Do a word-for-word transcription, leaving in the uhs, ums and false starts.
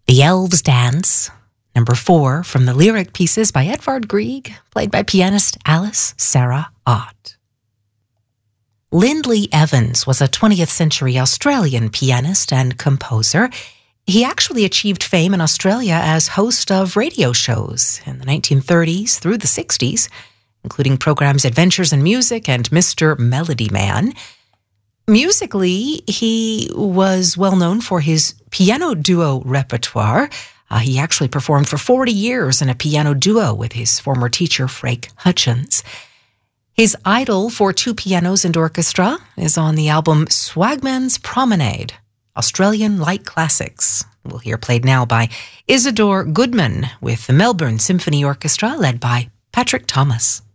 The Elves Dance, number four, from the lyric pieces by Edvard Grieg, played by pianist Alice Sarah Ott. Lindley Evans was a twentieth century Australian pianist and composer. He actually achieved fame in Australia as host of radio shows in the nineteen thirties through the sixties, including programs Adventures in Music and Mister Melody Man. Musically, he was well known for his piano duo repertoire. Uh, he actually performed for forty years in a piano duo with his former teacher, Frake Hutchins. His idol for two pianos and orchestra is on the album Swagman's Promenade, Australian Light Classics. We'll hear played now by Isidore Goodman with the Melbourne Symphony Orchestra led by Patrick Thomas.